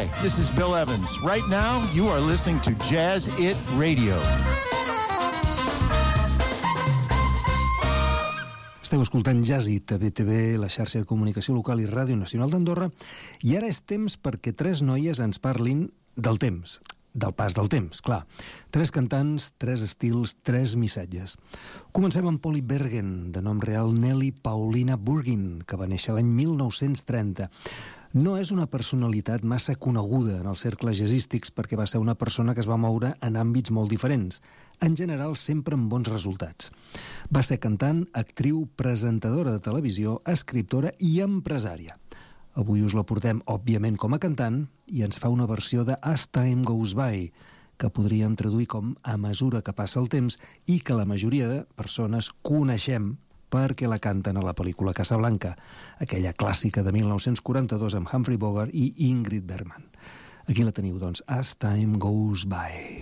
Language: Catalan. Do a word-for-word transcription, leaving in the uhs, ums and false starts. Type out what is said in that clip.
Hi, this is Bill Evans. Right now, you are listening to Jazz It Radio. Esteu escoltant Jazz It a B T V, la xarxa de comunicació local i Ràdio Nacional d'Andorra, i ara és temps perquè tres noies ens parlin del temps, del pas del temps, clar. Tres cantants, tres estils, tres missatges. Comencem amb Polly Bergen, de nom real Nelly Paulina Burgin, que va néixer l'any mil nou-cents trenta. No és una personalitat massa coneguda en els cercles jazzístics perquè va ser una persona que es va moure en àmbits molt diferents, en general sempre amb bons resultats. Va ser cantant, actriu, presentadora de televisió, escriptora i empresària. Avui us la portem, òbviament, com a cantant i ens fa una versió de As Time Goes By, que podríem traduir com A mesura que passa el temps i que la majoria de persones coneixem perquè la canten a la pel·lícula Casablanca, aquella clàssica de mil nou-cents quaranta-dos amb Humphrey Bogart i Ingrid Bergman. Aquí la teniu, doncs, As Time Goes By.